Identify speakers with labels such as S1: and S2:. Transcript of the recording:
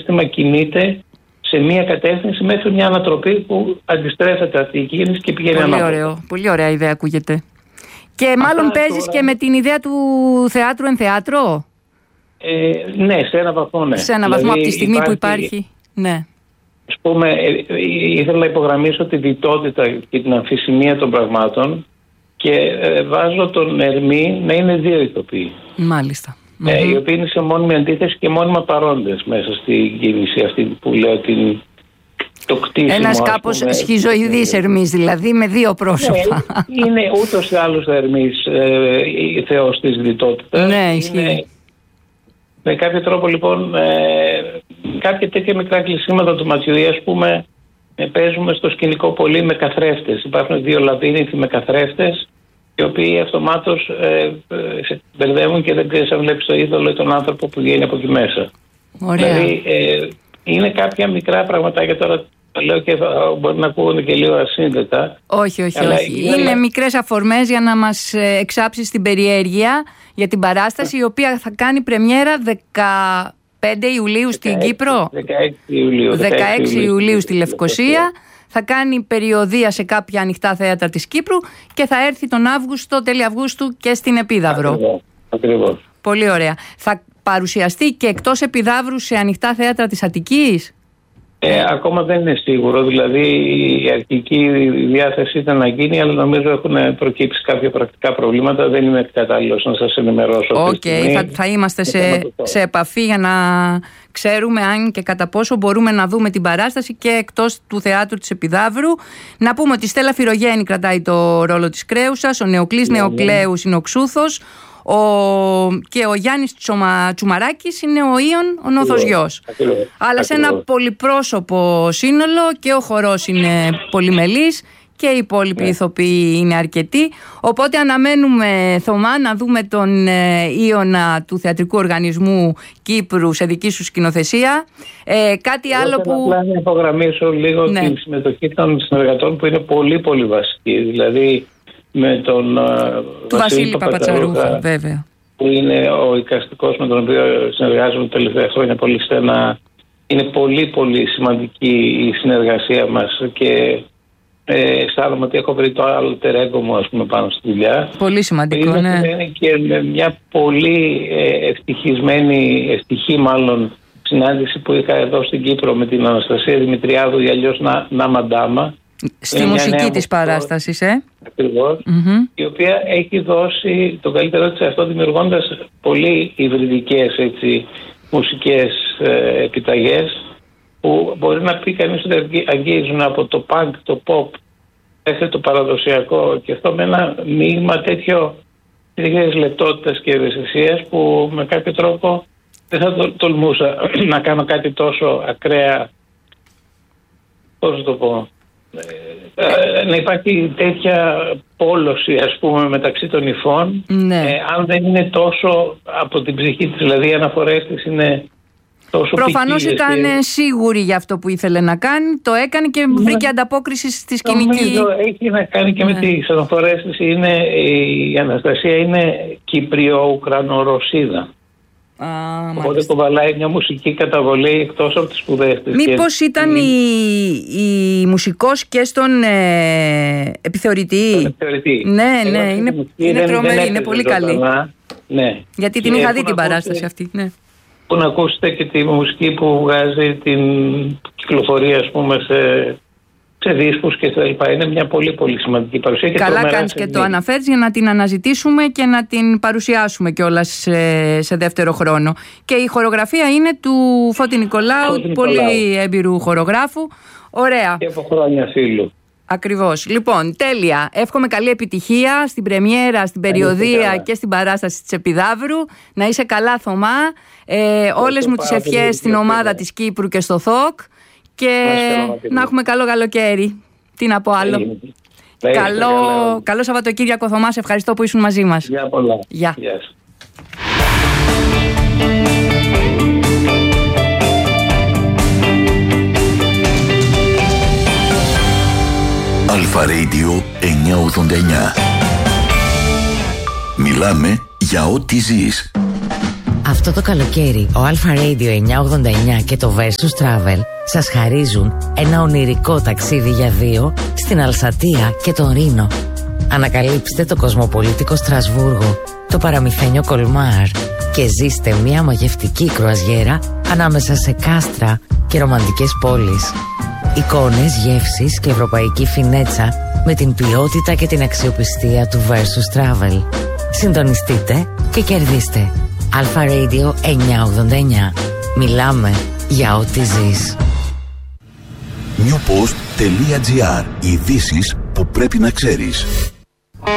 S1: σύστημα κινείται σε μία κατεύθυνση μέχρι μια ανατροπή που αντιστρέφεται αυτή η κίνηση και πηγαίνει ανάποδα.
S2: Πολύ ωραία ιδέα ακούγεται. Και μάλλον παίζεις τώρα και με την ιδέα του θεάτρου εν θεάτρο.
S1: Ναι, σε ένα βαθμό, ναι.
S2: Σε ένα βαθμό, από τη στιγμή που υπάρχει. Ναι.
S1: Ας πούμε, ήθελα να υπογραμμίσω τη διτότητα και την αμφισημία των πραγμάτων και βάζω τον Ερμή να είναι δύο ηθοποιοί.
S2: Μάλιστα.
S1: Οι οποίοι είναι σε μόνιμη αντίθεση και μόνιμα παρόντες μέσα στην κίνηση αυτή που λέω το κτίσιμο.
S2: Ένας κάπως σχιζοειδής Ερμής, δηλαδή με δύο πρόσωπα.
S1: Ναι, είναι ούτως ή άλλως ο Ερμής θεός της διτότητας.
S2: Ναι, ισχύει.
S1: Με κάποιο τρόπο λοιπόν κάποια τέτοια μικρά κλεισίματα του ματιού, ας πούμε, παίζουμε στο σκηνικό πολύ με καθρέφτες. Υπάρχουν δύο λαβύρινθοι με καθρέφτες, οι οποίοι αυτομάτως σε μπερδεύουν και δεν ξέρεις αν βλέπεις το είδωλο ή τον άνθρωπο που βγαίνει από εκεί μέσα.
S2: Ωραία.
S1: Δηλαδή είναι κάποια μικρά πραγματάκια, τώρα το λέω και μπορεί να ακούγονται και λίγο ασύνδετα.
S2: Όχι. Είναι μικρές αφορμές για να μας εξάψεις την περιέργεια για την παράσταση, η οποία θα κάνει πρεμιέρα 15 Ιουλίου στην Κύπρο. 16 Ιουλίου στη Λευκοσία. Θα κάνει περιοδεία σε κάποια ανοιχτά θέατρα της Κύπρου και θα έρθει τον Αύγουστο, τέλη Αυγούστου και στην Επίδαυρο.
S1: Ακριβώς.
S2: Πολύ ωραία. Θα παρουσιαστεί και εκτός Επιδαύρου σε ανοιχτά θέατρα της Αττικής.
S1: Ακόμα δεν είναι σίγουρο. Δηλαδή η αρχική διάθεση ήταν να γίνει, αλλά νομίζω έχουν προκύψει κάποια πρακτικά προβλήματα. Δεν είμαι κατάλληλος να σας ενημερώσω.
S2: Θα είμαστε σε επαφή για να ξέρουμε αν και κατά πόσο μπορούμε να δούμε την παράσταση και εκτός του θεάτρου της Επιδαύρου. Να πούμε ότι η Στέλλα Φυρογέννη κρατάει το ρόλο της Κρέουσας, ο Νεοκλής Νεοκλέους είναι ο Ξούθος, και ο Γιάννης Τσουμαράκης είναι ο Ιων, ο Νόθος γιος. Αλλά σε ένα πολυπρόσωπο σύνολο και ο χορός είναι πολυμελής και οι υπόλοιποι ηθοποιοί είναι αρκετοί. Οπότε αναμένουμε, Θωμά, να δούμε τον Ιωνα του Θεατρικού Οργανισμού Κύπρου σε δική σου σκηνοθεσία. Κάτι άλλο που...
S1: Απλά να υπογραμμίσω λίγο τη συμμετοχή των συνεργατών που είναι πολύ πολύ βασική. Δηλαδή με τον
S2: Βασίλη Παπατσαρούχα, βέβαια,
S1: που είναι ο εικαστικός με τον οποίο συνεργάζομαι τα τελευταία χρόνια πολύ στενά. Είναι πολύ πολύ σημαντική η συνεργασία μας και αισθάνομαι ότι έχω βρει το άλλο τερέγκο μου, ας πούμε, πάνω στη δουλειά.
S2: Πολύ σημαντικό,
S1: είναι και μια πολύ ευτυχή μάλλον συνάντηση που είχα εδώ στην Κύπρο με την Αναστασία Δημητριάδου, ή αλλιώς να Μαντάμα.
S2: Στη μουσική της παράστασης,
S1: Ακριβώς, η οποία έχει δώσει τον καλύτερό της αυτό, δημιουργώντας πολύ υβριδικές μουσικές επιταγές που μπορεί να πει κανείς ότι αγγίζουν από το punk, το pop μέχρι το παραδοσιακό, και αυτό με ένα μείγμα τέτοιες λεπτότητας και ευαισθησίας που με κάποιο τρόπο δεν θα τολμούσα να κάνω κάτι τόσο ακραία, πώς το πω, να υπάρχει τέτοια πόλωση, ας πούμε, μεταξύ των υφών, αν δεν είναι τόσο από την ψυχή της, δηλαδή οι αναφορές της είναι τόσο
S2: προφανώς ήταν σίγουρη για αυτό που ήθελε να κάνει, το έκανε και βρήκε ανταπόκριση στη σκηνική.
S1: Νομίζω έχει να κάνει και με τις αναφορές της. Η Αναστασία είναι Κύπριο-Ουκρανο-Ρωσίδα. Οπότε κουβαλάει μια μουσική καταβολή εκτός από τις σπουδές της.
S2: Μήπως ήταν η μουσικός και στον επιθεωρητή. Ναι, είναι τρομερή, είναι πολύ καλή.
S1: Ναι.
S2: Γιατί την είχα δει την παράσταση αυτή. Ναι.
S1: Που να ακούσετε και τη μουσική που βγάζει την κυκλοφορία, ας πούμε, σε δίσκους και τα λοιπά. Είναι μια πολύ πολύ σημαντική παρουσία.
S2: Καλά κάνεις και το αναφέρεις για να την αναζητήσουμε και να την παρουσιάσουμε κιόλας σε δεύτερο χρόνο. Και η χορογραφία είναι του Φώτη Νικολάου, πολύ έμπειρου χορογράφου. Ωραία.
S1: Και από χρόνια φίλου.
S2: Ακριβώς. Λοιπόν, τέλεια. Εύχομαι καλή επιτυχία στην πρεμιέρα, στην περιοδεία και στην παράσταση της Επιδαύρου. Να είσαι καλά, Θωμά. Όλες μου τις ευχές στην ομάδα της Κύπρου και στο ΘΟΚ. Και να έχουμε καλό καλοκαίρι. Τι να πω άλλο. Καλό Σαββατοκύριακο, Θωμά. Σε ευχαριστώ που ήσουν μαζί μας.
S1: Γεια πολλά.
S2: Γεια.
S3: Αλφα Radio 989. Μιλάμε για ό,τι ζεις. Αυτό το καλοκαίρι ο Alpha Radio 989 και το Versus Travel σας χαρίζουν ένα ονειρικό ταξίδι για δύο στην Αλσατία και τον Ρήνο. Ανακαλύψτε το κοσμοπολίτικο Στρασβούργο, το παραμυθένιο Κολμάρ και ζήστε μια μαγευτική κρουαζιέρα ανάμεσα σε κάστρα και ρομαντικές πόλεις. Εικόνες, γεύσεις και ευρωπαϊκή φινέτσα με την ποιότητα και την αξιοπιστία του Versus Travel. Συντονιστείτε και κερδίστε. Alpha Radio 989. Μιλάμε για ό,τι ζεις.
S4: Newpost.gr. Ειδήσεις που πρέπει να ξέρεις.